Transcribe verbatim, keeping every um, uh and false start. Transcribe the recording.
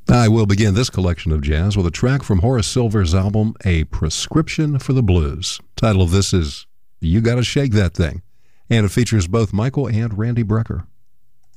I will begin this collection of jazz with a track from Horace Silver's album, A Prescription for the Blues. The title of this is You Gotta Shake That Thing, and it features both Michael and Randy Brecker.